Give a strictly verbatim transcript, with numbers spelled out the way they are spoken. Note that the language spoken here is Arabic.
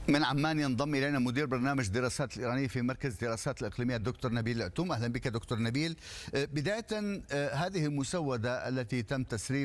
من عمان ينضم إلينا مدير برنامج دراسات الإيرانية في مركز دراسات الإقليمية الدكتور نبيل العتوم. أهلا بك دكتور نبيل. بداية، هذه المسودة التي تم تسريب